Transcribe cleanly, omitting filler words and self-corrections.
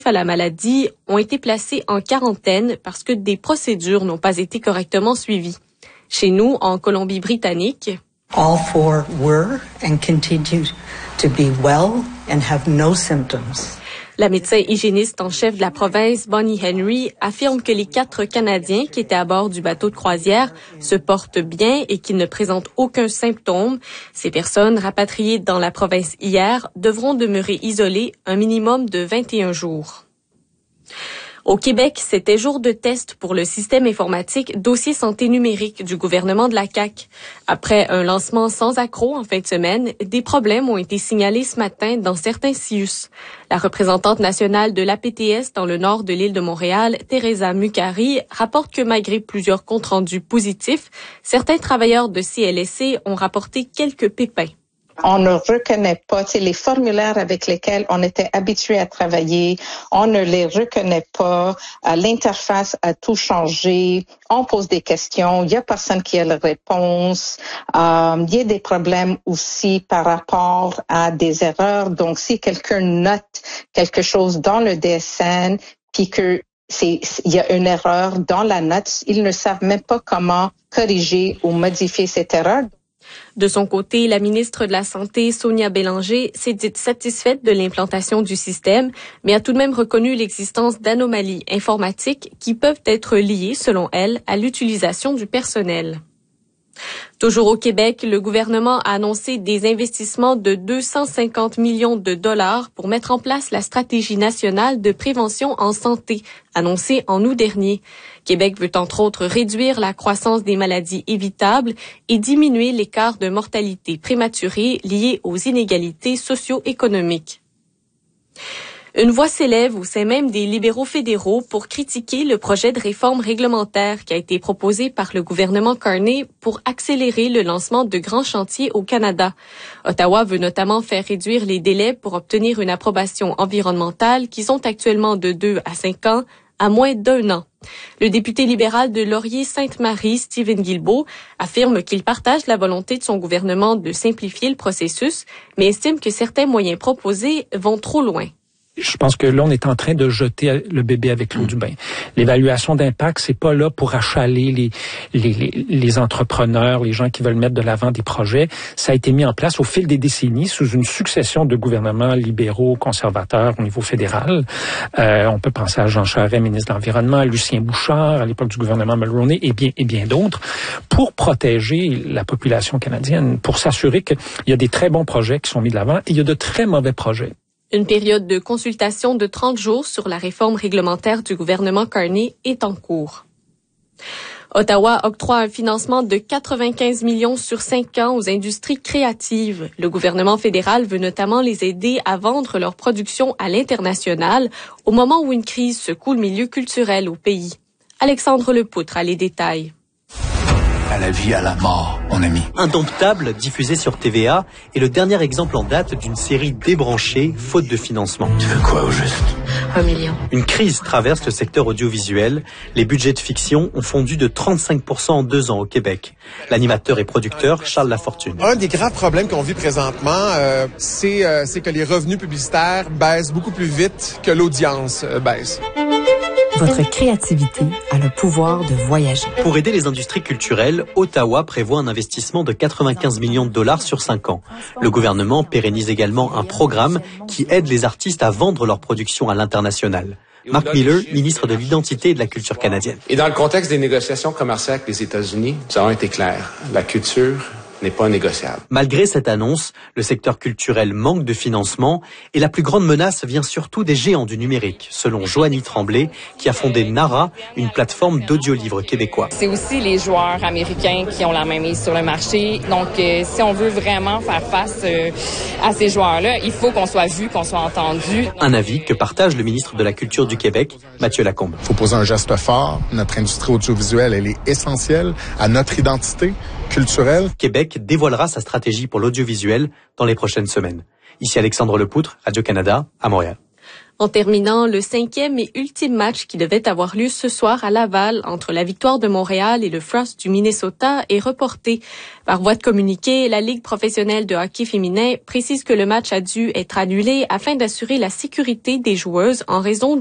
à la maladie ont été placés en quarantaine parce que des procédures n'ont pas été correctement suivies. Chez nous, en Colombie-Britannique, all four were and continue to be well and have no symptoms. La médecin hygiéniste en chef de la province, Bonnie Henry, affirme que les 4 Canadiens qui étaient à bord du bateau de croisière se portent bien et qu'ils ne présentent aucun symptôme. Ces personnes, rapatriées dans la province hier, devront demeurer isolées un minimum de 21 jours. Au Québec, c'était jour de test pour le système informatique Dossier santé numérique du gouvernement de la CAQ. Après un lancement sans accroc en fin de semaine, des problèmes ont été signalés ce matin dans certains CIUS. La représentante nationale de l'APTS dans le nord de l'île de Montréal, Teresa Mukari, rapporte que malgré plusieurs comptes rendus positifs, certains travailleurs de CLSC ont rapporté quelques pépins. On ne reconnaît pas, les formulaires avec lesquels on était habitué à travailler, on ne les reconnaît pas, l'interface a tout changé, on pose des questions, il y a personne qui a la réponse, il y a des problèmes aussi par rapport à des erreurs. Donc, si quelqu'un note quelque chose dans le DSN, puis que il y a une erreur dans la note, ils ne savent même pas comment corriger ou modifier cette erreur. De son côté, la ministre de la Santé, Sonia Bélanger, s'est dite satisfaite de l'implantation du système, mais a tout de même reconnu l'existence d'anomalies informatiques qui peuvent être liées, selon elle, à l'utilisation du personnel. Toujours au Québec, le gouvernement a annoncé des investissements de 250 millions de dollars pour mettre en place la stratégie nationale de prévention en santé, annoncée en août dernier. Québec veut entre autres réduire la croissance des maladies évitables et diminuer l'écart de mortalité prématurée lié aux inégalités socio-économiques. Une voix s'élève au sein même des libéraux fédéraux pour critiquer le projet de réforme réglementaire qui a été proposé par le gouvernement Carney pour accélérer le lancement de grands chantiers au Canada. Ottawa veut notamment faire réduire les délais pour obtenir une approbation environnementale qui sont actuellement de 2 à 5 ans à moins d'1 an. Le député libéral de Laurier-Sainte-Marie, Stephen Guilbeault, affirme qu'il partage la volonté de son gouvernement de simplifier le processus, mais estime que certains moyens proposés vont trop loin. Je pense que là, on est en train de jeter le bébé avec l'eau du bain. L'évaluation d'impact, c'est pas là pour achaler les entrepreneurs, les gens qui veulent mettre de l'avant des projets. Ça a été mis en place au fil des décennies sous une succession de gouvernements libéraux, conservateurs au niveau fédéral. On peut penser à Jean Charest, ministre de l'Environnement, à Lucien Bouchard, à l'époque du gouvernement Mulroney, et bien d'autres, pour protéger la population canadienne, pour s'assurer qu'il y a des très bons projets qui sont mis de l'avant et il y a de très mauvais projets. Une période de consultation de 30 jours sur la réforme réglementaire du gouvernement Carney est en cours. Ottawa octroie un financement de 95 millions sur 5 ans aux industries créatives. Le gouvernement fédéral veut notamment les aider à vendre leur production à l'international au moment où une crise secoue le milieu culturel au pays. Alexandre Lepoutre a les détails. À la vie, à la mort, mon ami. Indomptable, diffusé sur TVA, est le dernier exemple en date d'une série débranchée, faute de financement. Tu veux quoi au juste? 1 million. Une crise traverse le secteur audiovisuel. Les budgets de fiction ont fondu de 35% en 2 ans au Québec. L'animateur et producteur Charles Lafortune. Un des grands problèmes qu'on vit présentement, c'est que les revenus publicitaires baissent beaucoup plus vite que l'audience baisse. Votre créativité a le pouvoir de voyager. Pour aider les industries culturelles, Ottawa prévoit un investissement de 95 millions de dollars sur 5 ans. Le gouvernement pérennise également un programme qui aide les artistes à vendre leurs productions à l'international. Mark Miller, ministre de l'Identité et de la Culture canadienne. Et dans le contexte des négociations commerciales avec les États-Unis, nous avons été clairs. La culture n'est pas négociable. Malgré cette annonce, le secteur culturel manque de financement et la plus grande menace vient surtout des géants du numérique, selon Joanie Tremblay, qui a fondé Nara, une plateforme d'audiolivres québécois. C'est aussi les joueurs américains qui ont la main mise sur le marché. Donc, si on veut vraiment faire face à ces joueurs-là, il faut qu'on soit vu, qu'on soit entendu. Un avis que partage le ministre de la Culture du Québec, Mathieu Lacombe. Il faut poser un geste fort. Notre industrie audiovisuelle, elle est essentielle à notre identité culturelle. Québec dévoilera sa stratégie pour l'audiovisuel dans les prochaines semaines. Ici Alexandre Lepoutre, Radio-Canada, à Montréal. En terminant, le 5e et ultime match qui devait avoir lieu ce soir à Laval entre la Victoire de Montréal et le Frost du Minnesota est reporté. Par voie de communiqué, la Ligue professionnelle de hockey féminin précise que le match a dû être annulé afin d'assurer la sécurité des joueuses en raison